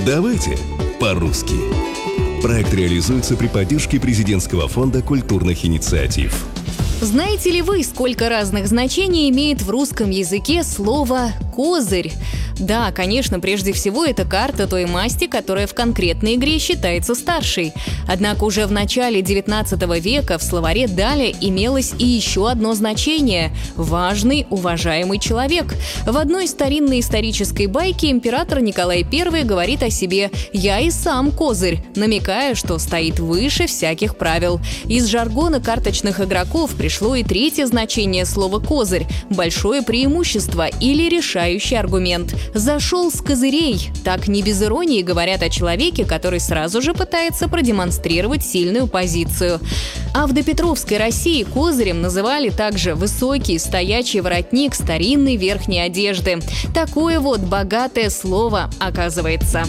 Давайте по-русски. Проект реализуется при поддержке Президентского фонда культурных инициатив. Знаете ли вы, сколько разных значений имеет в русском языке слово «козырь»? Да, конечно, прежде всего это карта той масти, которая в конкретной игре считается старшей. Однако уже в начале 19 века в словаре Даля имелось и еще одно значение – важный, уважаемый человек. В одной старинной исторической байке император Николай I говорит о себе «я и сам козырь», намекая, что стоит выше всяких правил. Из жаргона карточных игроков пришло и третье значение слова «козырь» – большое преимущество или решающий аргумент. «Зашел с козырей» – так не без иронии говорят о человеке, который сразу же пытается продемонстрировать сильную позицию. А в допетровской России козырем называли также высокий стоячий воротник старинной верхней одежды. Такое вот богатое слово оказывается.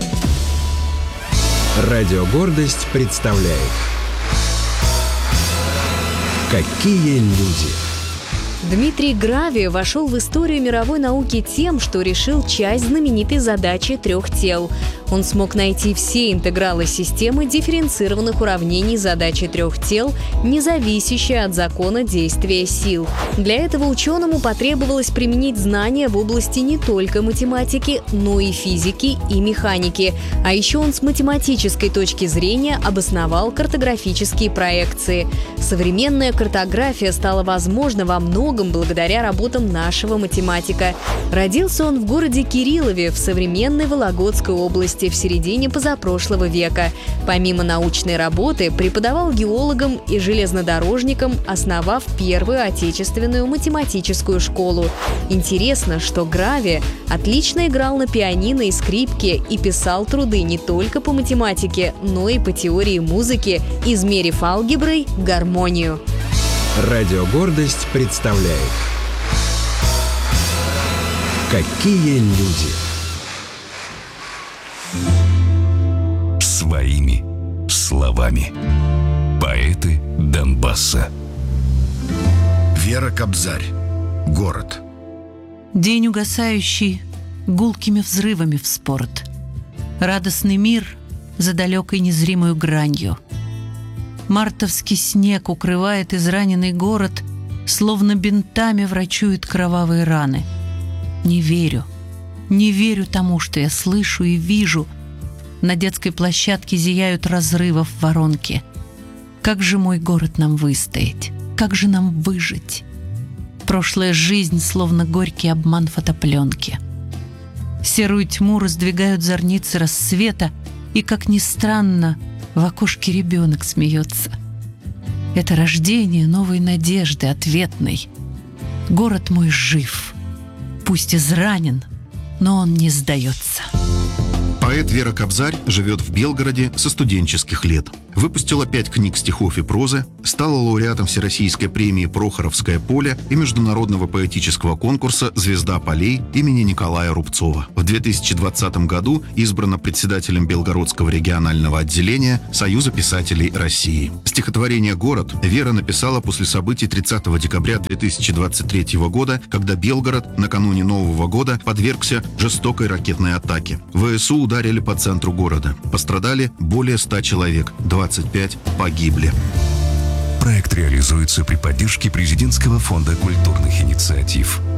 Радио «Гордость» представляет «Какие люди». Дмитрий Грави вошел в историю мировой науки тем, что решил часть знаменитой задачи трех тел. Он смог найти все интегралы системы дифференцированных уравнений задачи трех тел, не зависящие от закона действия сил. Для этого ученому потребовалось применить знания в области не только математики, но и физики и механики. А еще он с математической точки зрения обосновал картографические проекции. Современная картография стала возможна во многом благодаря работам нашего математика. Родился он в городе Кириллове в современной Вологодской области в середине позапрошлого века. Помимо научной работы, преподавал геологам и железнодорожникам, основав первую отечественную математическую школу. Интересно, что Грави отлично играл на пианино и скрипке и писал труды не только по математике, но и по теории музыки, измерив алгеброй гармонию. Радио «Гордость» представляет «Какие люди». Своими словами. Поэты Донбасса. Вера Кобзарь. Город. День угасающий гулкими взрывами вспорот. Радостный мир за далекой незримой гранью. Мартовский снег укрывает израненный город, словно бинтами врачует кровавые раны. Не верю тому, что я слышу и вижу. На детской площадке зияют разрывов воронки. Как же мой город нам выстоять? Как же нам выжить? Прошлая жизнь, словно горький обман фотопленки. Серую тьму раздвигают зорницы рассвета, и, как ни странно, в окошке ребенок смеется. Это рождение новой надежды, ответной. Город мой жив, пусть изранен, но он не сдается. Поэт Вера Кобзарь живет в Белгороде со студенческих лет. Выпустила 5 книг стихов и прозы, стала лауреатом Всероссийской премии «Прохоровское поле» и международного поэтического конкурса «Звезда полей» имени Николая Рубцова. В 2020 году избрана председателем Белгородского регионального отделения Союза писателей России. Стихотворение «Город» Вера написала после событий 30 декабря 2023 года, когда Белгород накануне Нового года подвергся жестокой ракетной атаке. ВСУ ударили по центру города. Пострадали более 100 человек, 25 погибли. Проект реализуется при поддержке Президентского фонда культурных инициатив.